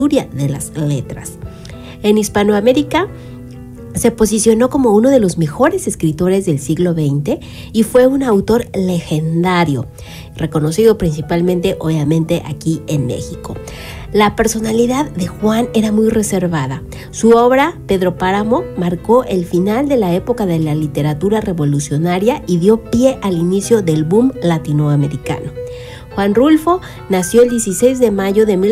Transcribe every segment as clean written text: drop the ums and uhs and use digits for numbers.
de las letras. En Hispanoamérica se posicionó como uno de los mejores escritores del siglo XX y fue un autor legendario, reconocido principalmente, obviamente, aquí en México. La personalidad de Juan era muy reservada. Su obra, Pedro Páramo, marcó el final de la época de la literatura revolucionaria y dio pie al inicio del boom latinoamericano. Juan Rulfo nació el 16 de mayo de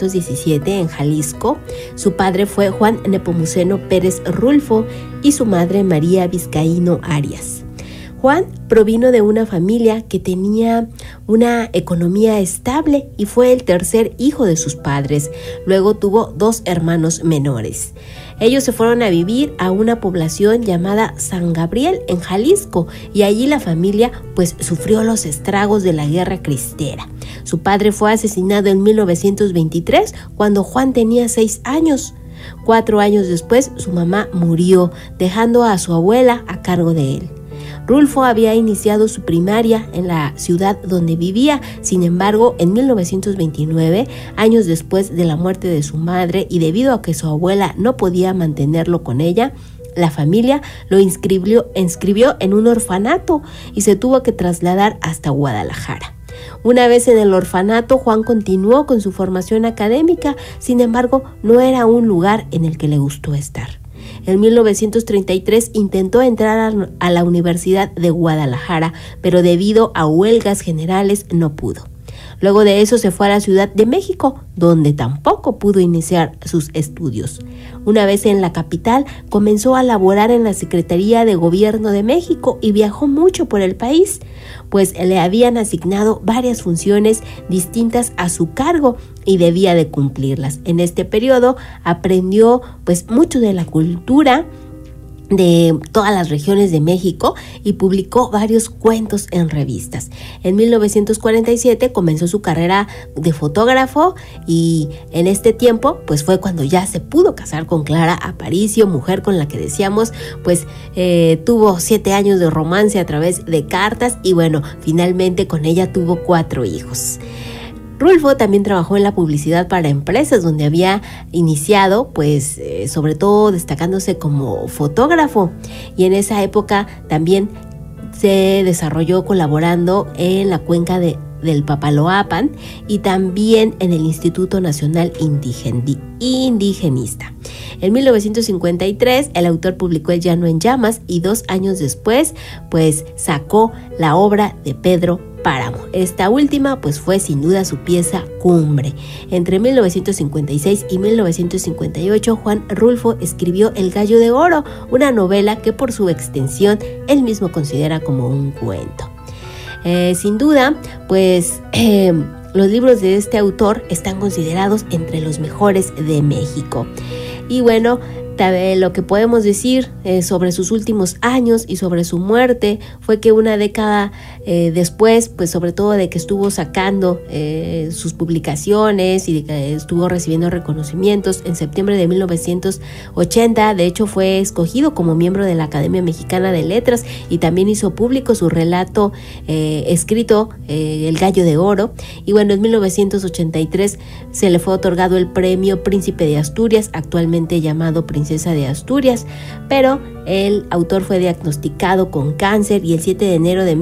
1917 en Jalisco. Su padre fue Juan Nepomuceno Pérez Rulfo y su madre María Vizcaíno Arias. Juan provino de una familia que tenía una economía estable y fue el tercer hijo de sus padres. Luego tuvo 2 hermanos menores. Ellos se fueron a vivir a una población llamada San Gabriel en Jalisco y allí la familia pues sufrió los estragos de la guerra cristera. Su padre fue asesinado en 1923 cuando Juan tenía 6 años. 4 años después su mamá murió, dejando a su abuela a cargo de él. Rulfo había iniciado su primaria en la ciudad donde vivía. Sin embargo, en 1929, años después de la muerte de su madre y debido a que su abuela no podía mantenerlo con ella, la familia lo inscribió en un orfanato y se tuvo que trasladar hasta Guadalajara. Una vez en el orfanato, Juan continuó con su formación académica. Sin embargo, no era un lugar en el que le gustó estar. En 1933 intentó entrar a la Universidad de Guadalajara, pero debido a huelgas generales no pudo. Luego de eso se fue a la Ciudad de México, donde tampoco pudo iniciar sus estudios. Una vez en la capital, comenzó a laborar en la Secretaría de Gobierno de México y viajó mucho por el país, pues le habían asignado varias funciones distintas a su cargo y debía de cumplirlas. En este periodo aprendió pues mucho de la cultura de todas las regiones de México y publicó varios cuentos en revistas. En 1947 comenzó su carrera de fotógrafo y en este tiempo pues fue cuando ya se pudo casar con Clara Aparicio, mujer con la que decíamos pues tuvo 7 años de romance a través de cartas y bueno, finalmente con ella tuvo 4 hijos. Rulfo también trabajó en la publicidad para empresas donde había iniciado, pues sobre todo destacándose como fotógrafo y en esa época también se desarrolló colaborando en la cuenca del Papaloapan y también en el Instituto Nacional Indigenista. En 1953 el autor publicó El Llano en Llamas y 2 años después pues sacó la obra de Pedro Páramo. Esta última pues fue sin duda su pieza cumbre. Entre 1956 y 1958 Juan Rulfo escribió El Gallo de Oro, una novela que por su extensión él mismo considera como un cuento. Sin duda pues los libros de este autor están considerados entre los mejores de México. Y bueno, lo que podemos decir sobre sus últimos años y sobre su muerte fue que una década después, pues sobre todo de que estuvo sacando sus publicaciones y de que estuvo recibiendo reconocimientos, en septiembre de 1980, de hecho fue escogido como miembro de la Academia Mexicana de Letras y también hizo público su relato escrito El Gallo de Oro. Y bueno, en 1983 se le fue otorgado el premio Príncipe de Asturias, actualmente llamado Princesa de Asturias, pero el autor fue diagnosticado con cáncer y el 7 de enero de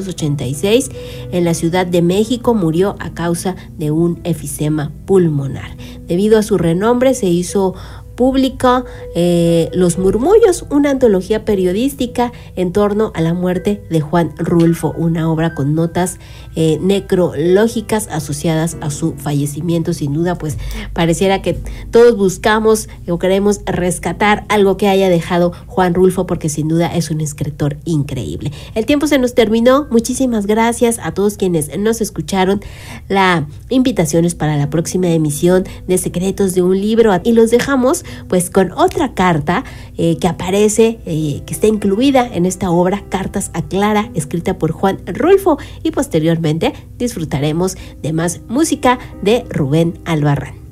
1986 en la Ciudad de México murió a causa de un efisema pulmonar. Debido a su renombre se hizo pública Los Murmullos, una antología periodística en torno a la muerte de Juan Rulfo, una obra con notas necrológicas asociadas a su fallecimiento. Sin duda, pues pareciera que todos buscamos o queremos rescatar algo que haya dejado Juan Rulfo, porque sin duda es un escritor increíble. El tiempo se nos terminó. Muchísimas gracias a todos quienes nos escucharon. La invitación es para la próxima emisión de Secretos de un Libro y los dejamos pues con otra carta que aparece, que está incluida en esta obra, Cartas a Clara, escrita por Juan Rulfo, y posteriormente disfrutaremos de más música de Rubén Albarrán.